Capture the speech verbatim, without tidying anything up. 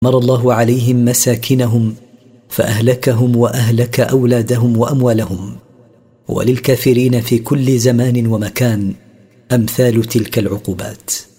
مر الله عليهم مساكنهم فأهلكهم وأهلك أولادهم وأموالهم. وللكافرين في كل زمان ومكان أمثال تلك العقوبات.